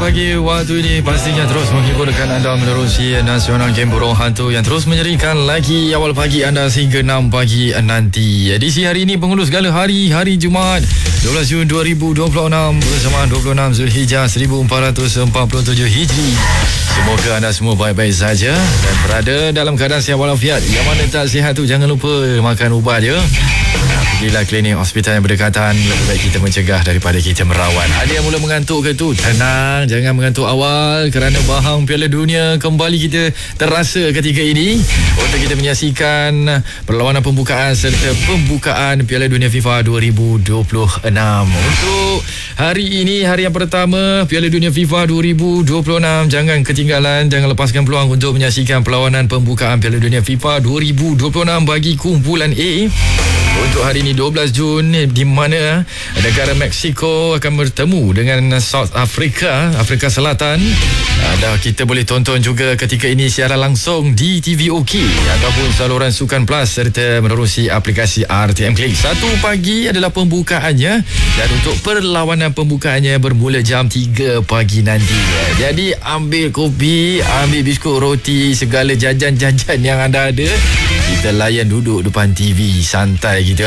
pagi waktu ini pastinya terus menghiburkan anda menerusi Nasional Game Burung Hantu yang terus menyerikan lagi awal pagi anda sehingga 6 pagi nanti. Edisi hari ini pengurus segala hari Jumaat 12 Jun 2026 bersama 26 Zulhijjah 1447 Hijri. Semoga anda semua baik-baik saja dan berada dalam keadaan sihat walafiat. Yang mana tak sihat tu jangan lupa makan ubat ya. Pergilah klinik hospital yang berdekatan. Lebih baik kita mencegah daripada kita merawat. Ada yang mula mengantuk ke tu? Tenang, jangan mengantuk awal kerana bahang Piala Dunia kembali kita terasa ketika ini untuk kita menyaksikan perlawanan pembukaan serta pembukaan Piala Dunia FIFA 2026. Untuk hari ini, hari yang pertama Piala Dunia FIFA 2026, jangan ketinggalan, jangan lepaskan peluang untuk menyaksikan perlawanan pembukaan Piala Dunia FIFA 2026 bagi kumpulan A. Untuk hari ini 12 Jun, di mana negara Mexico akan bertemu dengan South Africa, Afrika Selatan. Dan kita boleh tonton juga ketika ini secara langsung di TVOK ataupun saluran Sukan Plus serta menerusi aplikasi RTM Klik. 1 pagi adalah pembukaannya dan untuk perlawanan pembukaannya bermula jam 3 pagi nanti. Jadi ambil kopi, ambil biskut, roti, segala jajan-jajan yang anda ada. Kita layan duduk depan TV santai gitu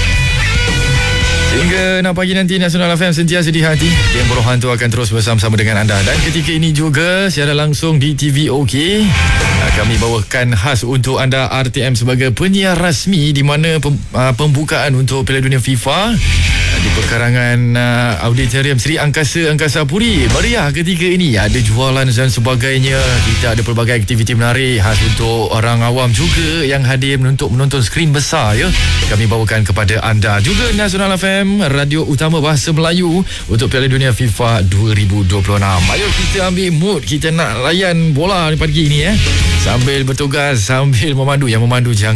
Hingga 6 pagi nanti Nasional FM sentiasa di hati. Game Burung Hantu akan terus bersama-sama dengan anda. Dan ketika ini juga secara langsung di TVOK kami bawakan khas untuk anda RTM sebagai penyiar rasmi di mana pembukaan untuk Piala Dunia FIFA di perkarangan Auditorium Sri Angkasa Puri. Meriah ketika ini, ada jualan dan sebagainya. Kita ada pelbagai aktiviti menarik khas untuk orang awam juga yang hadir menonton skrin besar ya. Kami bawakan kepada anda juga Nasional FM, radio utama bahasa Melayu untuk Piala Dunia FIFA 2026. Ayo kita ambil mood, kita nak layan bola pagi ini sambil bertugas, sambil memandu. Yang memandu jangan